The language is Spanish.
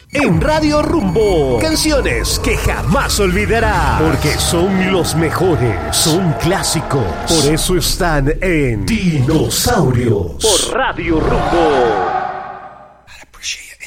En Radio Rumbo, canciones que jamás olvidarás, porque son los mejores, son clásicos, por eso están en Dinosaurios, por Radio Rumbo.